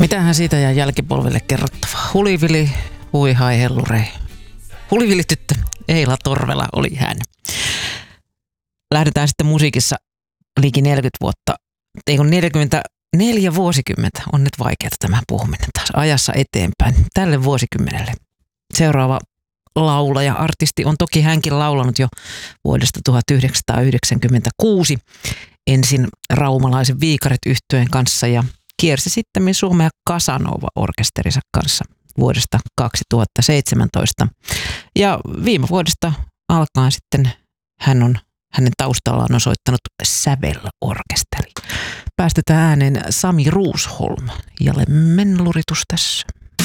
Mitähän siitä jää jälkipolville kerrottavaa? Hulivili, hui hai hellurei. Hulivili-tyttö Eila Torvela oli hän. Lähdetään sitten musiikissa liki 40 vuotta, ei kun 44 vuosikymmentä. On nyt vaikeaa tämä puhuminen taas ajassa eteenpäin tälle vuosikymmenelle. Seuraava laulaja, artisti on toki hänkin laulanut jo vuodesta 1996. Ensin raumalaisen Viikarit-yhtyeen kanssa ja kiersi sitten Suomea Casanova-orkesterinsa kanssa vuodesta 2017. Ja viime vuodesta alkaen sitten hänen taustallaan on soittanut Sävel-orkesteri. Päästetään ääneen Sami Ruusholm ja Lemmenluritus tässä.